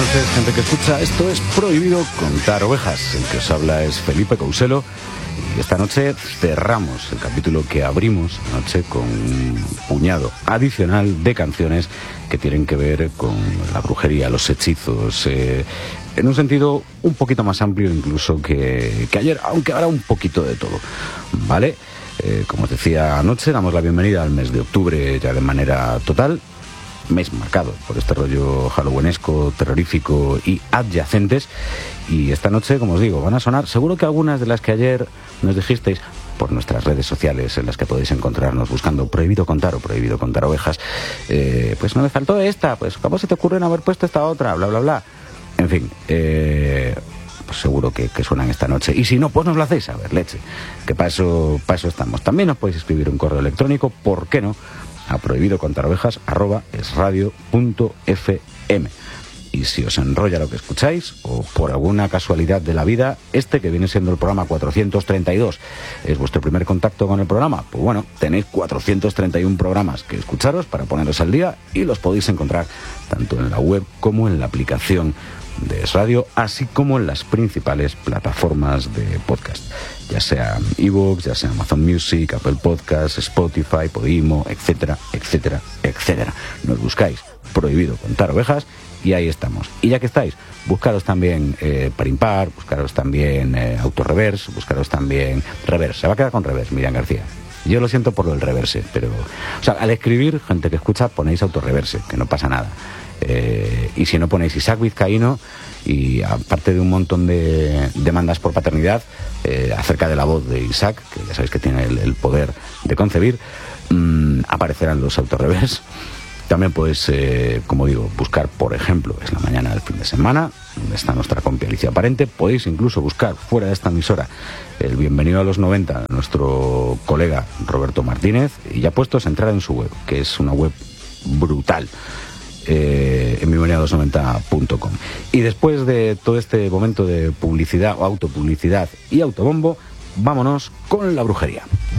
noches, gente que escucha. Esto es Prohibido Contar Ovejas. El que os habla es Felipe Couselo. Y esta noche cerramos el capítulo que abrimos anoche con un puñado adicional de canciones que tienen que ver con la brujería, los hechizos, en un sentido un poquito más amplio incluso que ayer, aunque habrá un poquito de todo, ¿vale? Como os decía anoche, damos la bienvenida al mes de octubre ya de manera total. Mes marcado por este rollo halloweenesco, terrorífico y adyacentes. Y esta noche, como os digo, van a sonar seguro que algunas de las que ayer nos dijisteis por nuestras redes sociales, en las que podéis encontrarnos buscando Prohibido Contar o Prohibido Contar Ovejas. Pues no me faltó esta, pues ¿cómo se te ocurre no haber puesto esta otra? Bla, bla, bla. En fin, pues seguro que suenan esta noche. Y si no, pues nos lo hacéis saber, leche. Que para eso estamos. También nos podéis escribir un correo electrónico, ¿por qué no?, a prohibidocontarovejas@esradio.fm. Y si os enrolla lo que escucháis, o por alguna casualidad de la vida, este que viene siendo el programa 432 es vuestro primer contacto con el programa, pues bueno, tenéis 431 programas que escucharos para poneros al día, y los podéis encontrar tanto en la web como en la aplicación de Es Radio, así como en las principales plataformas de podcast, ya sea iVoox, ya sea Amazon Music, Apple Podcasts, Spotify, Podimo, etcétera, etcétera, etcétera. Nos buscáis Prohibido Contar Ovejas y ahí estamos. Y ya que estáis, buscaros también Par Impar, buscaros también Autoreverse, buscaros también Reverse. Se va a quedar con Reverse, Miriam García. Yo lo siento por lo del reverse, pero, o sea, al escribir, gente que escucha, ponéis Autoreverse, que no pasa nada. Y si no, ponéis Isaac Vizcaíno, y aparte de un montón de demandas por paternidad acerca de la voz de Isaac, que ya sabéis que tiene el poder de concebir, aparecerán los Autorevers. También podéis, como digo, buscar, por ejemplo, Es la mañana del fin de semana, donde está nuestra compi Alicia Parente. Podéis incluso buscar fuera de esta emisora el Bienvenido a los 90 de nuestro colega Roberto Martínez, y ya puestos a entrar en su web, que es una web brutal, en bienvenido290.com. Y después de todo este momento de publicidad o autopublicidad y autobombo, vámonos con la brujería.